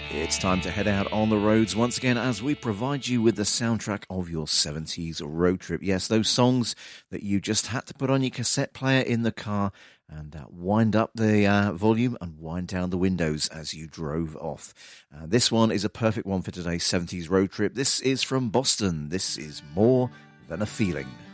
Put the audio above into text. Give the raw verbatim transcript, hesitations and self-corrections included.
It's time to head out on the roads once again as we provide you with the soundtrack of your seventies road trip. Yes, those songs that you just had to put on your cassette player in the car and uh, wind up the uh, volume and wind down the windows as you drove off. Uh, this one is a perfect one for today's seventies road trip. This is from Boston. This is More Than a Feeling.